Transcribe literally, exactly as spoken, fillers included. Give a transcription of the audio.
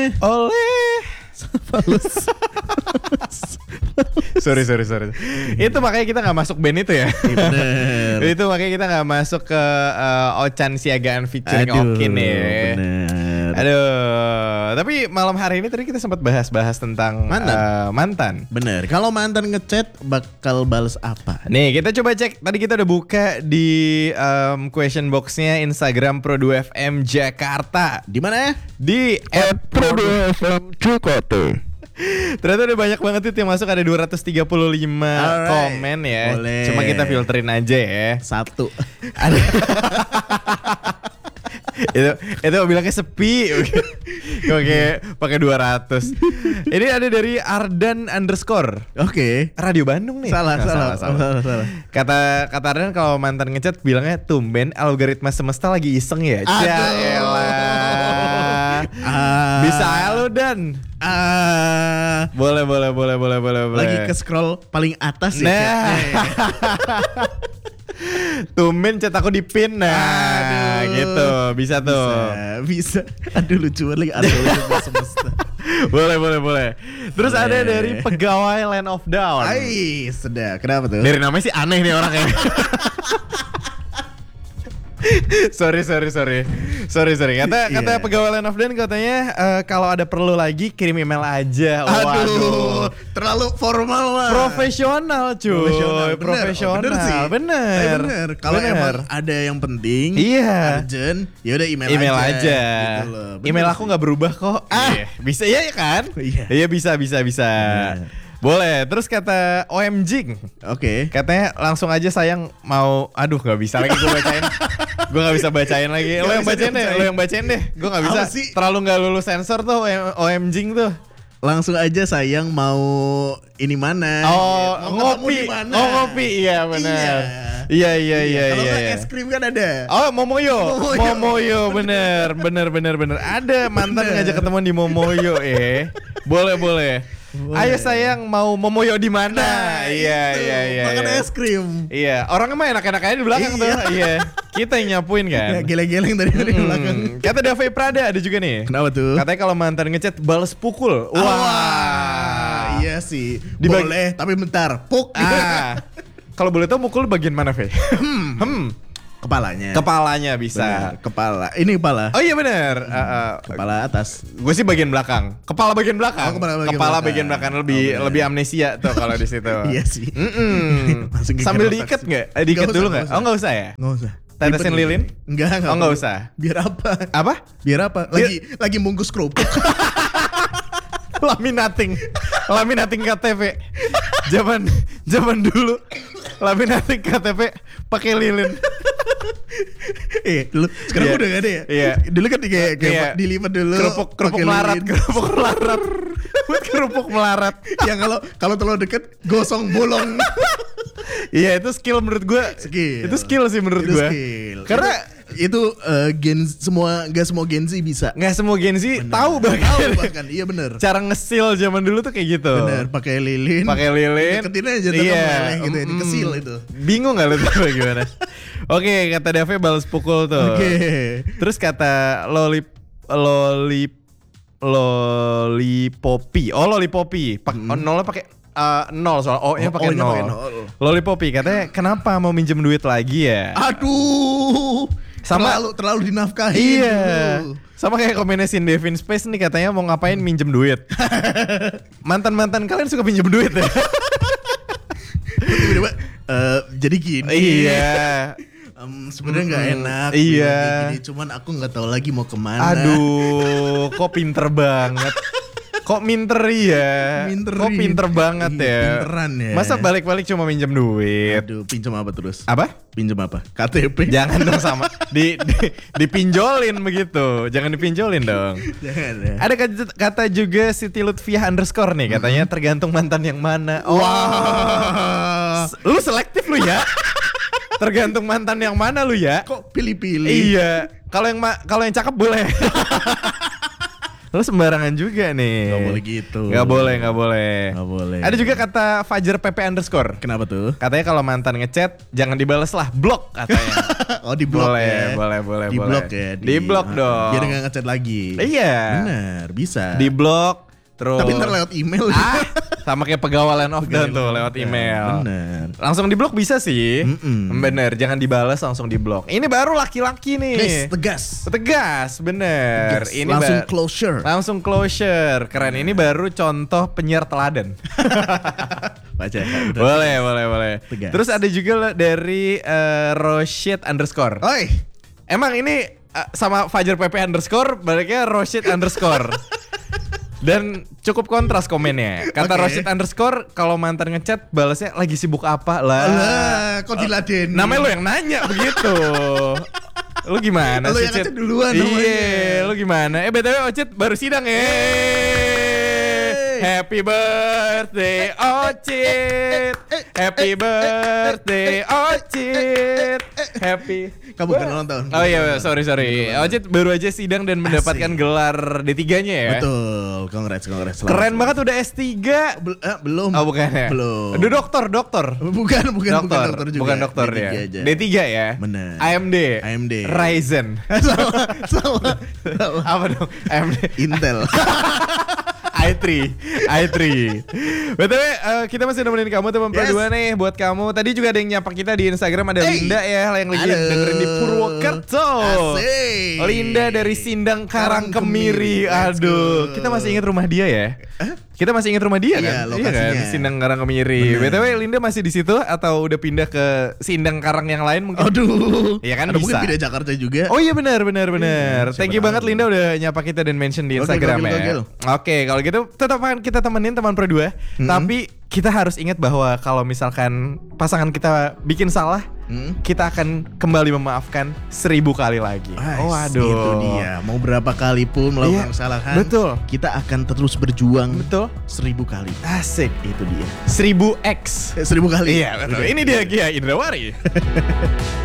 oleh sorry sorry sorry itu makanya kita nggak masuk band itu ya. Bener. Itu makanya kita nggak masuk ke uh, Ochan Siagaan featuring Okin ya. Bener. Aduh, tapi malam hari ini tadi kita sempat bahas-bahas tentang Mantan. uh, mantan. Bener. Kalau mantan ngechat bakal bales apa? Nih kita coba cek. Tadi kita udah buka di um, question boxnya Instagram Pro dua F M Jakarta. Di mana ya? Di at Pro dua F M Jakarta. Ternyata udah banyak banget itu yang masuk, ada dua ratus tiga puluh lima Alright. komen ya. Boleh. Cuma kita filterin aja ya. Satu. Ada itu itu bilangnya sepi. Oke, pakai dua ratus. Ini ada dari Ardan underscore. Oke. Radio Bandung nih. Salah, Nah, salah, salah, salah. Kata kata Ardan kalau mantan ngechat bilangnya tumben algoritma semesta lagi iseng ya. Aduh. Yaelah. Ah. Bisa aja lu Dan. Ah. Boleh boleh boleh boleh boleh boleh. Lagi ke scroll paling atas ya. Nah. Tumben chat aku di pin. Nah, Aduh. gitu. Bisa tuh. Bisa, bisa. Aduh lucu banget lagi algoritma semesta. Boleh boleh boleh. Terus Boleh. ada dari pegawai Land of Down. Ai, sedap. Kenapa tuh? Dari namanya sih aneh nih orangnya. sorry sorry sorry sorry sorry kata kata Iya. pegawai Land of Down katanya eh, kalau ada perlu lagi kirim email aja. Aduh, terlalu formal lah. Profesional cuy. Profesional, bener. Profesional. Oh, bener sih. Bener. Eh, bener. Kalau Bener. emang ada yang penting, Iya. urgent, ya udah email, email aja, aja. Gitu loh. Bener email sih. aku nggak berubah kok. Ah, bisa ya kan? Iya. Iya bisa bisa bisa. Bener. Boleh. Terus kata O M G, Oke. katanya langsung aja sayang mau. Aduh nggak bisa lagi gue bacain. Gue nggak bisa bacain lagi. Lo Nggak yang bisa bacain deh. dibacain. Lo yang bacain deh. Gue nggak bisa. Apa sih? Terlalu nggak lulus sensor tuh O M G tuh. Langsung aja sayang mau ini mana? Oh Mau ngopi. ketemu di mana? Oh ngopi. Iya benar. Iya. Iya iya iya Kalau iya. nggak iya. es krim kan ada. Oh Momoyo, Momoyo. Momoyo bener, bener, bener, bener. Ada mantan Bener. ngajak ketemuan di Momoyo, eh. Boleh, boleh. Boleh. Ayo sayang mau Momoyo di mana? Nah, iya, itu. iya, iya. Makan iya. es krim. Iya, orangnya mah enak-enak aja di belakang tuh. Iya. Iya, kita yang nyapuin Ya, kan. geleng-geleng tadi dari Hmm. belakang. Kata Davey Prada ada juga nih. Kenapa tuh? Katanya kalau mantan ngechat balas pukul. Wah. Wah, iya sih. Dibagi- Boleh, tapi bentar. Puk. Ah. Kalau boleh tahu mukul bagian mana, Fe? Hmm. hmm. Kepalanya. Kepalanya bisa. Bener, kepala. Ini kepala. Oh iya benar. Uh, uh, Kepala atas. Gue sih bagian belakang. Kepala bagian belakang. Oh, kepala bagian Kepala belakang. bagian belakang lebih Oh, bener. lebih amnesia tuh kalau di situ. Iya sih. Mm-mm. Langsung ke Sambil gerotak diikat sih. nggak? Eh, diikat Nggak dulu usah, nggak? nggak Oh usah. nggak usah ya? Nggak usah. Tetesin Ribet lilin? nih. Enggak, enggak. Oh, nggak perlu. usah. Biar apa? Apa? Biar apa? Lagi lagi bungkus kerupuk. Laminating. Laminating K T P. Zaman zaman dulu laminating K T P pakai lilin. Eh, dulu sekarang Iya. udah gak ada ya? Iya. Dulu kan kayak kayak Iya. dilipat dulu. Kerupuk kerupuk pakai melarat, lilin. kerupuk melarat. Buat kerupuk melarat. Yang kalau kalau terlalu deket gosong bolong. Iya, itu skill menurut gue. Skill. Itu skill sih menurut Itu gue. skill. Karena itu, itu eh, gen semua gak semua Gen Z bisa. nggak semua Gen Z Bener. tahu bahkan. Tahu bahkan. Iya bener. Cara ngesil zaman dulu tuh kayak gitu. Bener, pakai lilin. Pakai lilin. Deketin aja tetap meleleh gitu ya, mm, dikesil itu. Bingung gak lu tuh gimana? Oke, kata Dave balas pukul tuh. Oke. Terus kata lolip lolip lolipopi. Oh, lolipopi. Pak oh, nolnya pakai uh, nol soal O-nya Oh, pakai O-nya nol. pakai nol. Lolipopi katanya kenapa mau minjem duit lagi ya? Aduh. Sama- terlalu terlalu dinafkahi. Iya. dulu. Sama kayak kombinasi Devin Space nih katanya mau ngapain minjem duit. Mantan-mantan kalian suka minjem duit ya? Tiba-tiba eh, jadi gini. Iya. Em, sebenarnya nggak Mm, enak. iya. bilang kayak gini, cuman aku nggak tahu lagi mau kemana. Aduh, kok pinter banget. Kok minter ya? Minter, Kok pinter banget iya, ya? pinteran ya. Masa balik-balik cuma minjem duit? Aduh, pinjam apa terus? Apa? Pinjam apa? K T P. Jangan dong sama di, di dipinjolin begitu. Jangan dipinjolin dong. Jangan ya. Ada kata, kata juga Siti Lutfiah underscore nih katanya tergantung mantan yang mana. Oh, Wah. lu selektif lu ya. Tergantung mantan yang mana lu ya. Kok pilih-pilih? Iya. Kalau yang ma- kalau yang cakep boleh. Lu sembarangan juga nih. Gak boleh gitu. Gak boleh, gak boleh. Gak boleh. Ada juga kata Fajar P P underscore. Kenapa tuh? Katanya kalau mantan ngechat jangan dibales lah, blok katanya. Oh di blok Boleh, ya. boleh, boleh, Di boleh. blok ya. Di blok dong. Biar nggak ngechat lagi. Iya. Bener, bisa. Di blok terus. Tapi ntar lewat email. Ah, sama kayak pegawai line of down Pegawai tuh line lewat of down. email. Bener. Langsung di blok bisa sih. Mm-mm. Bener, jangan dibalas langsung di blok. Ini baru laki-laki nih. Guys, tegas. Tegas, bener. Tegas. Ini Langsung ba- closure. Langsung closure. Keren. Ini baru contoh penyiar teladan. Baca. boleh, boleh, boleh. Tegas. Terus ada juga lah dari uh, Roshid underscore. Oi. Emang ini uh, sama Fajar P P underscore, baliknya Roshid underscore. Dan cukup kontras komennya. Kata Oke. Roshid underscore, kalau mantan ngechat balasnya lagi sibuk apa lah. Alah, kok diladeni? Namanya lo yang nanya begitu. Lu gimana Lu sih, yang Cit? ngechat duluan namanya. Iya, lu gimana? Eh B T W Ocit baru sidang ya. Happy birthday Ocit. Happy birthday Ocit. Happy. Kamu kan ulang tahun. Oh iya, sorry sorry. Ocit baru aja sidang dan mendapatkan Asik. gelar D tiga-nya ya. Betul, congrats, congrats. Keren banget udah S tiga. Bel- eh, belum. Oh bukan ya? Belum. Udah dokter, dokter. Bukan, bukan, bukan dokter, dokter juga. bukan dokter D tiga ya. aja. D tiga ya. Bener. A M D. A M D. Ryzen. salah, salah, salah. Apa dong? A M D. Intel. i tiga, i tiga. B T W uh, kita masih nemenin kamu teman Yes. Pradua nih buat kamu. Tadi juga ada yang nyapa kita di Instagram, ada Hey. Linda ya yang lagi Halo. dengerin di Purwokerto. Asik. Linda dari Sindang Karangkemiri. Let's Aduh, go. kita masih ingat rumah dia ya? Kita masih ingat rumah dia Iya, kan? lokasinya. kan? Sindang Karangkemiri. B Bener. T W Linda masih di situ atau udah pindah ke Sindang Karang yang lain mungkin? Aduh. Iya kan, Ada mungkin bisa. pindah Jakarta juga. Oh iya benar benar benar. siapa Thank you tahu. banget Linda udah nyapa kita dan mention di Gokil, Instagram gokil, ya. gokil. Oke, kalau gitu tetap akan kita temenin teman Perdua, Mm-mm. tapi kita harus ingat bahwa kalau misalkan pasangan kita bikin salah, Hmm? kita akan kembali memaafkan seribu kali lagi. Ais, Oh aduh. Itu dia. Mau berapa kali pun melakukan Iya, kesalahan, betul. kita akan terus berjuang Betul. seribu kali. Asik. Itu dia. Seribu X. Eh, seribu kali. Iya betul. Ini dia Gia Indrawari.